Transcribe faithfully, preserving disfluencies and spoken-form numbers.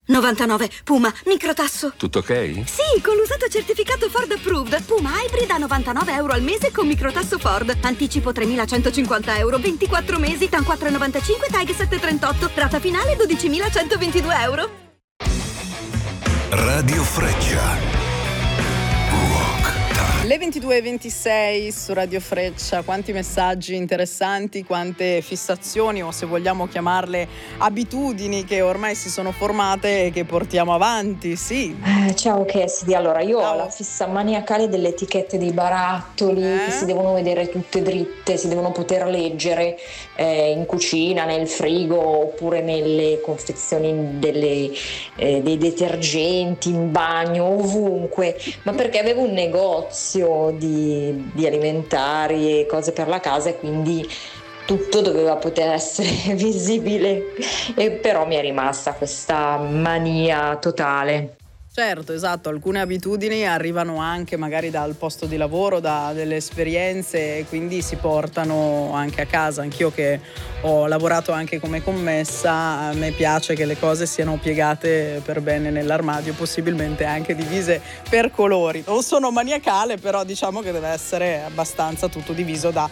novantanove. Puma, microtasso. Tutto ok? Sì, con l'usato certificato Ford Approved. Puma Hybrid a novantanove euro al mese con microtasso Ford. Anticipo tremilacentocinquanta euro, ventiquattro mesi, TAN quattro virgola novantacinque, TAG sette virgola trentotto. Rata finale dodicimilacentoventidue euro. Radio Freccia. Le ventidue e ventisei su Radio Freccia, quanti messaggi interessanti, quante fissazioni o se vogliamo chiamarle abitudini che ormai si sono formate e che portiamo avanti, sì. Eh, ciao Cassidy, allora io Ciao. ho la fissa maniacale delle etichette dei barattoli Eh? che si devono vedere tutte dritte, si devono poter leggere eh, in cucina, nel frigo oppure nelle confezioni delle, eh, dei detergenti, in bagno, ovunque, ma perché avevo un negozio Di, di alimentari e cose per la casa e quindi tutto doveva poter essere visibile, e però mi è rimasta questa mania totale. Certo, esatto, alcune abitudini arrivano anche magari dal posto di lavoro, da delle esperienze e quindi si portano anche a casa. Anch'io che ho lavorato anche come commessa, a me piace che le cose siano piegate per bene nell'armadio, possibilmente anche divise per colori. Non sono maniacale, però diciamo che deve essere abbastanza tutto diviso da